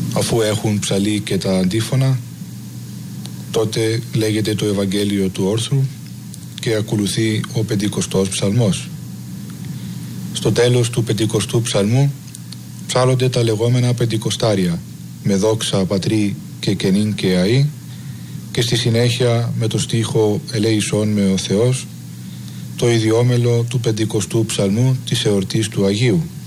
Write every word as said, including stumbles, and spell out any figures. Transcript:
Αφού έχουν ψαλεί και τα αντίφωνα, τότε λέγεται το Ευαγγέλιο του όρθρου και ακολουθεί ο πεντηκοστός ψαλμός. Στο τέλος του πεντηκοστού ψαλμού ψάλλονται τα λεγόμενα πεντηκοστάρια με δόξα πατρί και καινήν και αΐ, και στη συνέχεια με το στίχο «Ελέησόν με ο Θεός» το ιδιόμελο του πεντηκοστού ψαλμού της εορτής του Αγίου.